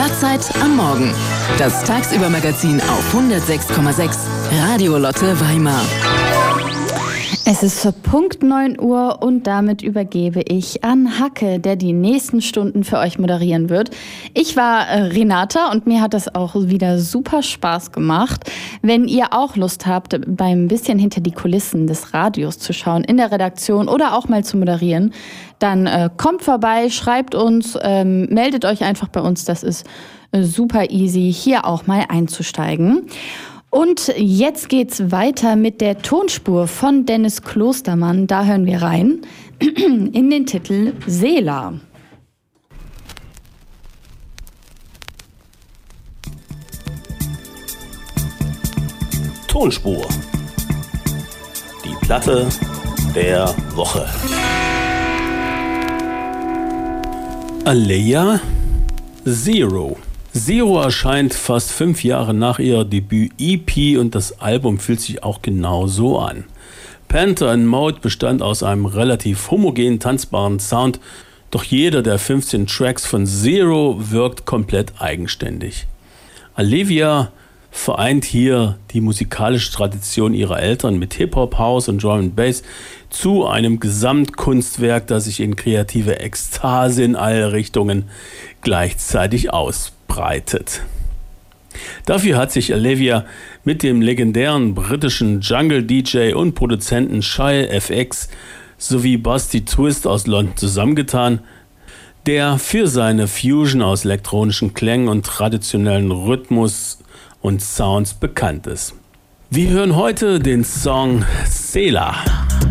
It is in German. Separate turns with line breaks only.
Wachzeit am Morgen. Das Tagsüber-Magazin auf 106,6 Radio Lotte Weimar.
Es ist Punkt 9 Uhr und damit übergebe ich an Hacke, der die nächsten Stunden für euch moderieren wird. Ich war Renata und mir hat das auch wieder super Spaß gemacht. Wenn ihr auch Lust habt, beim bisschen hinter die Kulissen des Radios zu schauen, in der Redaktion oder auch mal zu moderieren, dann kommt vorbei, schreibt uns, meldet euch einfach bei uns. Das ist super easy, hier auch mal einzusteigen. Und jetzt geht's weiter mit der Tonspur von Dennis Klostermann. Da hören wir rein in den Titel Seela.
Tonspur. Die Platte der Woche. Aleia, Zero. Zero erscheint fast 5 Jahre nach ihrer Debüt-EP und das Album fühlt sich auch genau so an. Panther in Mode bestand aus einem relativ homogenen, tanzbaren Sound, doch jeder der 15 Tracks von Zero wirkt komplett eigenständig. Aleia vereint hier die musikalische Tradition ihrer Eltern mit Hip-Hop, House und Drum and Bass zu einem Gesamtkunstwerk, das sich in kreative Ekstase in alle Richtungen gleichzeitig ausbreitet. Dafür hat sich Aleia mit dem legendären britischen Jungle-DJ und Produzenten Shy FX sowie Basti Twist aus London zusammengetan, der für seine Fusion aus elektronischen Klängen und traditionellen Rhythmus und Sounds bekannt ist. Wir hören heute den Song Seela.